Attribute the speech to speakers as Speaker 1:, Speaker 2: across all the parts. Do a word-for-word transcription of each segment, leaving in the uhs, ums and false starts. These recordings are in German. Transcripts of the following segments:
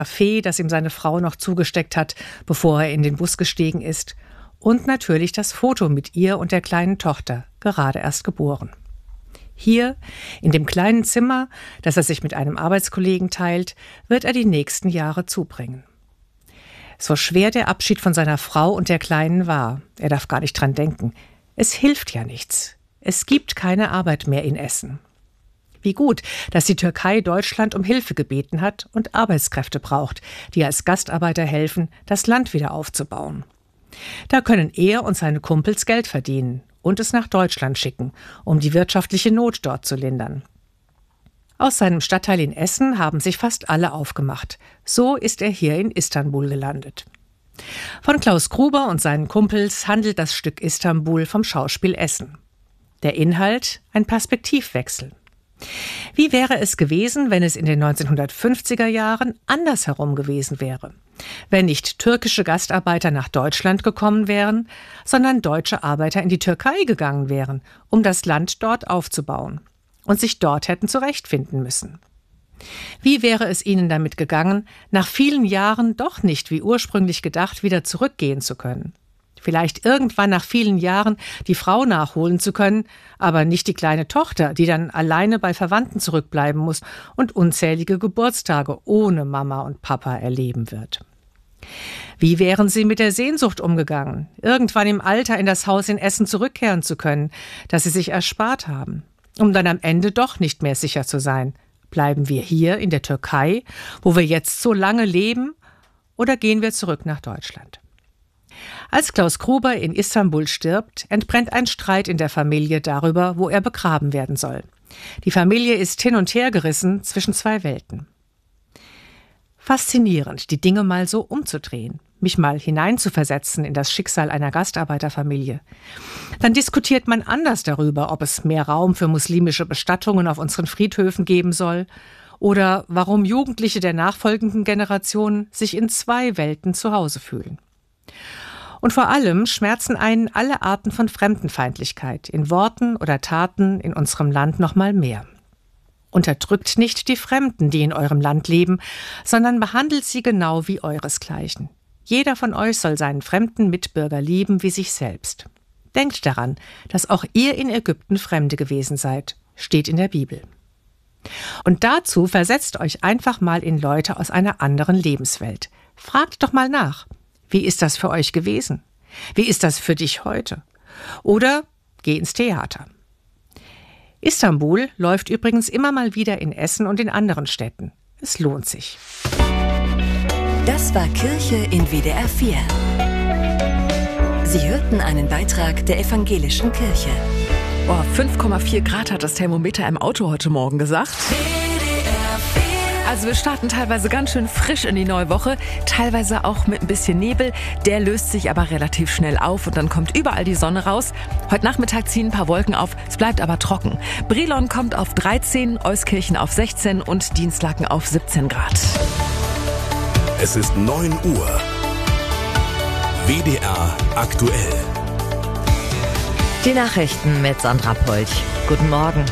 Speaker 1: Kaffee, das ihm seine Frau noch zugesteckt hat, bevor er in den Bus gestiegen ist. Und natürlich das Foto mit ihr und der kleinen Tochter, gerade erst geboren. Hier, in dem kleinen Zimmer, das er sich mit einem Arbeitskollegen teilt, wird er die nächsten Jahre zubringen. So schwer der Abschied von seiner Frau und der Kleinen war, er darf gar nicht dran denken. Es hilft ja nichts. Es gibt keine Arbeit mehr in Essen. Wie gut, dass die Türkei Deutschland um Hilfe gebeten hat und Arbeitskräfte braucht, die als Gastarbeiter helfen, das Land wieder aufzubauen. Da können er und seine Kumpels Geld verdienen und es nach Deutschland schicken, um die wirtschaftliche Not dort zu lindern. Aus seinem Stadtteil in Essen haben sich fast alle aufgemacht. So ist er hier in Istanbul gelandet. Von Klaus Gruber und seinen Kumpels handelt das Stück Istanbul vom Schauspiel Essen. Der Inhalt: ein Perspektivwechsel. Wie wäre es gewesen, wenn es in den neunzehnhundertfünfziger Jahren andersherum gewesen wäre? Wenn nicht türkische Gastarbeiter nach Deutschland gekommen wären, sondern deutsche Arbeiter in die Türkei gegangen wären, um das Land dort aufzubauen und sich dort hätten zurechtfinden müssen. Wie wäre es ihnen damit gegangen, nach vielen Jahren doch nicht wie ursprünglich gedacht wieder zurückgehen zu können? Vielleicht irgendwann nach vielen Jahren die Frau nachholen zu können, aber nicht die kleine Tochter, die dann alleine bei Verwandten zurückbleiben muss und unzählige Geburtstage ohne Mama und Papa erleben wird. Wie wären sie mit der Sehnsucht umgegangen, irgendwann im Alter in das Haus in Essen zurückkehren zu können, das sie sich erspart haben, um dann am Ende doch nicht mehr sicher zu sein? Bleiben wir hier in der Türkei, wo wir jetzt so lange leben, oder gehen wir zurück nach Deutschland? Als Klaus Gruber in Istanbul stirbt, entbrennt ein Streit in der Familie darüber, wo er begraben werden soll. Die Familie ist hin und her gerissen zwischen zwei Welten. Faszinierend, die Dinge mal so umzudrehen, mich mal hineinzuversetzen in das Schicksal einer Gastarbeiterfamilie. Dann diskutiert man anders darüber, ob es mehr Raum für muslimische Bestattungen auf unseren Friedhöfen geben soll oder warum Jugendliche der nachfolgenden Generationen sich in zwei Welten zu Hause fühlen. Und vor allem schmerzen einen alle Arten von Fremdenfeindlichkeit in Worten oder Taten in unserem Land noch mal mehr. Unterdrückt nicht die Fremden, die in eurem Land leben, sondern behandelt sie genau wie euresgleichen. Jeder von euch soll seinen fremden Mitbürger lieben wie sich selbst. Denkt daran, dass auch ihr in Ägypten Fremde gewesen seid, steht in der Bibel. Und dazu versetzt euch einfach mal in Leute aus einer anderen Lebenswelt. Fragt doch mal nach. Wie ist das für euch gewesen? Wie ist das für dich heute? Oder geh ins Theater. Istanbul läuft übrigens immer mal wieder in Essen und in anderen Städten. Es lohnt sich.
Speaker 2: Das war Kirche in W D R vier. Sie hörten einen Beitrag der Evangelischen Kirche.
Speaker 3: Oh, fünf Komma vier Grad hat das Thermometer im Auto heute Morgen gesagt. Also wir starten teilweise ganz schön frisch in die neue Woche, teilweise auch mit ein bisschen Nebel. Der löst sich aber relativ schnell auf und dann kommt überall die Sonne raus. Heute Nachmittag ziehen ein paar Wolken auf, es bleibt aber trocken. Brilon kommt auf dreizehn, Euskirchen auf sechzehn und Dienstlaken auf siebzehn Grad.
Speaker 4: Es ist neun Uhr. W D R aktuell.
Speaker 5: Die Nachrichten mit Sandra Polch. Guten Morgen.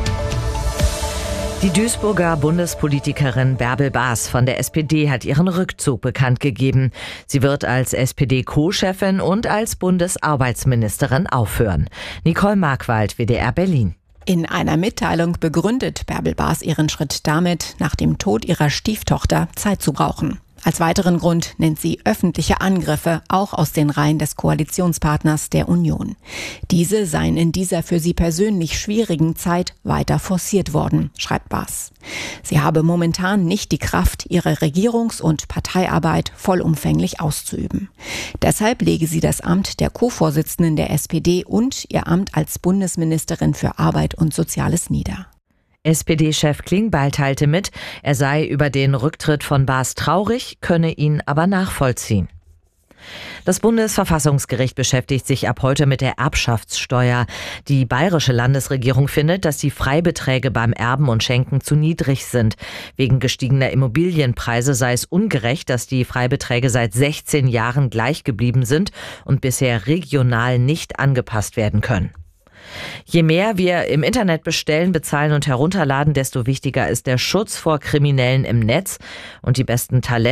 Speaker 5: Die Duisburger Bundespolitikerin Bärbel Baas von der S P D hat ihren Rückzug bekannt gegeben. Sie wird als S P D-Co-Chefin und als Bundesarbeitsministerin aufhören. Nicole Markwald, W D R Berlin.
Speaker 6: In einer Mitteilung begründet Bärbel Baas ihren Schritt damit, nach dem Tod ihrer Stieftochter Zeit zu brauchen. Als weiteren Grund nennt sie öffentliche Angriffe, auch aus den Reihen des Koalitionspartners der Union. Diese seien in dieser für sie persönlich schwierigen Zeit weiter forciert worden, schreibt Baas. Sie habe momentan nicht die Kraft, ihre Regierungs- und Parteiarbeit vollumfänglich auszuüben. Deshalb lege sie das Amt der Co-Vorsitzenden der S P D und ihr Amt als Bundesministerin für Arbeit und Soziales nieder.
Speaker 5: S P D-Chef Klingbeil teilte mit, er sei über den Rücktritt von Baas traurig, könne ihn aber nachvollziehen. Das Bundesverfassungsgericht beschäftigt sich ab heute mit der Erbschaftssteuer. Die bayerische Landesregierung findet, dass die Freibeträge beim Erben und Schenken zu niedrig sind. Wegen gestiegener Immobilienpreise sei es ungerecht, dass die Freibeträge seit sechzehn Jahren gleich geblieben sind und bisher regional nicht angepasst werden können. Je mehr wir im Internet bestellen, bezahlen und herunterladen, desto wichtiger ist der Schutz vor Kriminellen im Netz. Und die besten Talente